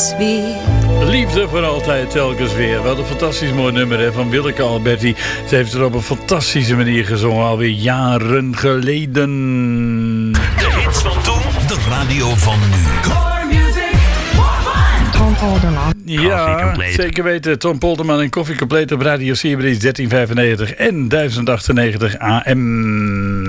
telkens weer. Liefde voor altijd, telkens weer. Wat een fantastisch mooi nummer hè, van Willeke Alberti. Ze heeft het op een fantastische manier gezongen, alweer jaren geleden. De hits van toen, de radio van nu. Core music, Tom Polderman. Ja, zeker weten. Tom Polderman en Koffie Compleet op Radio Sirius 1395 en 1098 AM.